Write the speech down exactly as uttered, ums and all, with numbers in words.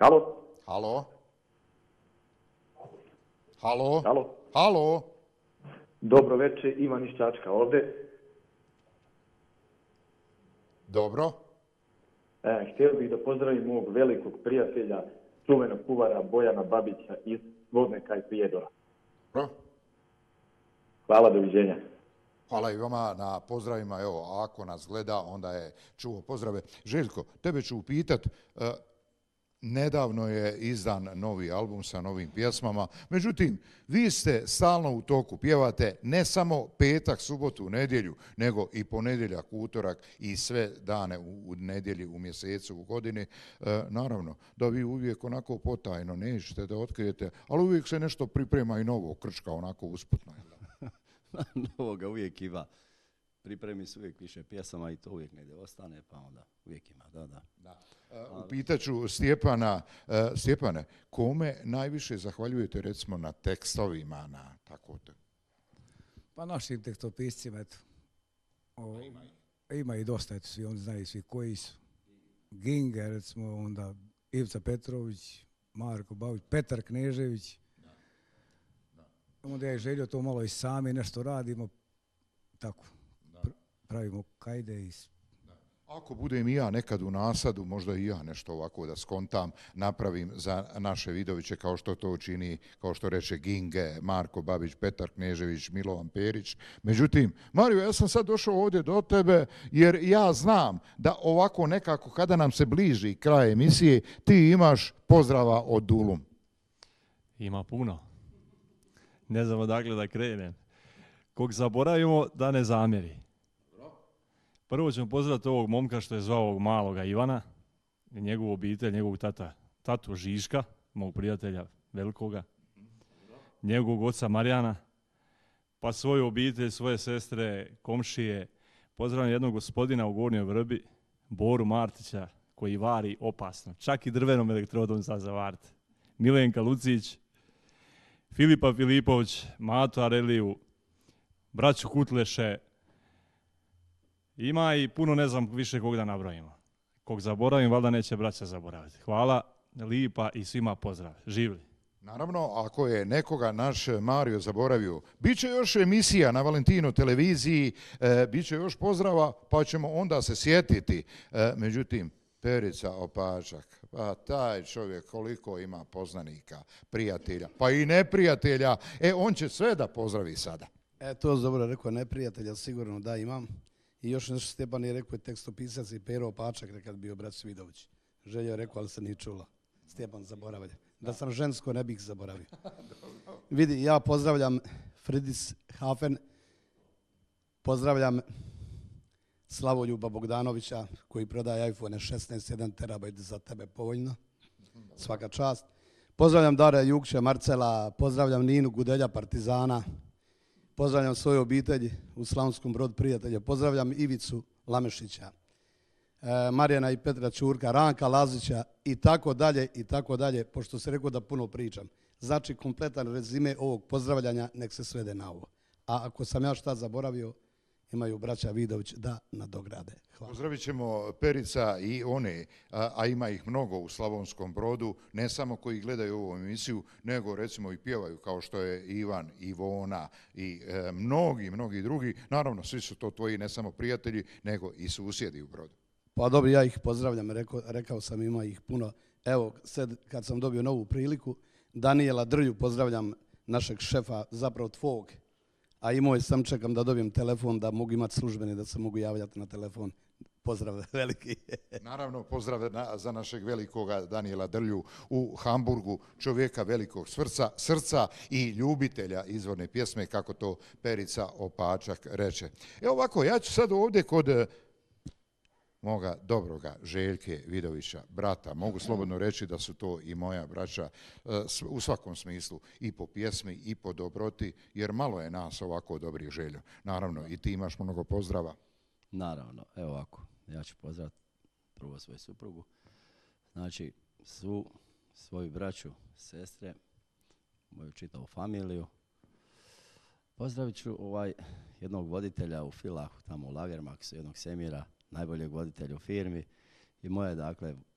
Halo? Halo? Halo? Halo? Halo? Dobro večer, Ivan iz Čačka ovde. Dobro. E, htio bih da pozdravim mog velikog prijatelja, čuvenog kuvara Bojana Babića iz Vodneka i Prijedora. Dobro. Hvala, doviđenja. Hvala i vama na pozdravima. Evo, ako nas gleda, onda je čuo pozdrave. Željko, tebe ću upitat, uh, nedavno je izdan novi album sa novim pjesmama, međutim, vi ste stalno u toku, pjevate ne samo petak, subotu, nedjelju, nego i ponedjeljak, utorak i sve dane u, u nedjelji, u mjesecu, u godini. E, naravno, da vi uvijek onako potajno nećete da otkrijete, ali uvijek se nešto priprema i novo, krčka onako usputno. Novoga uvijek ima. Pripremi se uvijek više pjesama i to uvijek negdje ostane, pa onda uvijek ima, da, da. da. Uh, upitaću Stjepana, uh, Stjepane, kome najviše zahvaljujete recimo na tekstovima, na tako to? Pa našim tekstopiscima, eto. O, ima, ima i dosta, eto, svi oni znaju svi koji su. Ginge, recimo, onda Ivica Petrović, Marko Babić, Petar Knežević. Da. Da. Onda je želio to malo i sami nešto radimo, tako. Pravimo kajde i... Ako budem i ja nekad u nasadu, možda i ja nešto ovako da skontam, napravim za naše Vidoviće kao što to čini, kao što reče Ginge, Marko Babić, Petar Knežević, Milovan Perić. Međutim, Mario, ja sam sad došao ovdje do tebe jer ja znam da ovako nekako kada nam se bliži kraj emisije, ti imaš pozdrava od Dulum. Ima puno. Ne znam odakle da krenem. Kog zaboravimo da ne zamjeri. Prvo ćemo pozdraviti ovog momka što je zvao ovog maloga Ivana, njegovu obitelj, njegovog tata, tatu Žiška, mog prijatelja velikoga, njegovog oca Marijana, pa svoju obitelj, svoje sestre, komšije. Pozdravljam jednog gospodina u Gornjoj Vrbi, Boru Martića, koji vari opasno, čak i drvenom elektrodom za zavariti. Milenka Lucić, Filipa Filipović, Mato Areliju, braću Kutleše. Ima i puno, ne znam više kog da nabrojimo. Kog zaboravim, valjda neće braća zaboraviti. Hvala, lipa i svima pozdrav. Živli. Naravno, ako je nekoga naš Mario zaboravio, bit će još emisija na Valentino televiziji, e, bit će još pozdrava, pa ćemo onda se sjetiti. E, međutim, Perica Opačak, pa taj čovjek koliko ima poznanika, prijatelja, pa i neprijatelja, e, on će sve da pozdravi sada. E, to je dobro rekao, neprijatelja sigurno da imam. I još nešto Stjepan je rekao, je tekstopisac i Pero Opačak, nekad bio brat Svidović. Želio je rekao, ali se nije čula. Stjepan zaboravlja. Da sam žensko, ne bih zaboravio. Vidi, ja pozdravljam Fridis Hafen, pozdravljam Slavoljuba Bogdanovića, koji prodaje iPhone šesnaest, jedan terabajt za tebe povoljno. Svaka čast. Pozdravljam Dara Jukća, Marcela, pozdravljam Ninu Gudelja, Partizana. Pozdravljam svoju obitelj u Slavonskom Brodu, prijatelje. Pozdravljam Ivicu Lamešića, e, Marijana i Petra Ćurka, Ranka Lazića i tako dalje i tako dalje, pošto se rekao da puno pričam. Znači, kompletan rezime ovog pozdravljanja nek se svede na ovo. A ako sam ja šta zaboravio, imaju braća Vidović da nadograde. Hvala. Pozdravit ćemo Perica i one, a, a ima ih mnogo u Slavonskom Brodu, ne samo koji gledaju ovu emisiju, nego recimo i pjevaju kao što je Ivan, Ivona i e, mnogi, mnogi drugi. Naravno, svi su to tvoji ne samo prijatelji, nego i susjedi u Brodu. Pa dobro, ja ih pozdravljam, rekao, rekao sam ima ih puno. Evo, sad kad sam dobio novu priliku, Danijela Drlju pozdravljam, našeg šefa, zapravo tvog, a imao sam, čekam da dobijem telefon, da mogu imati službene, da se mogu javljati na telefon. Pozdrav veliki. Naravno, pozdrav na, za našeg velikoga Danijela Drlju u Hamburgu, čovjeka velikog srca, srca i ljubitelja izvorne pjesme, kako to Perica Opačak reče. Evo ovako, ja ću sad ovdje kod moga dobroga Željke Vidovića, brata, mogu slobodno reći da su to i moja braća u svakom smislu, i po pjesmi i po dobroti, jer malo je nas ovako dobrih Željo. Naravno, i ti imaš mnogo pozdrava. Naravno, evo ovako, ja ću pozdraviti prvo svoju suprugu, znači svu svoju braću, sestre, moju čitavu familiju. Pozdravit ću ovaj jednog voditelja u Filahu, tamo u Lagermaksu, jednog Semira, najboljeg voditelja u firmi i moje, dakle,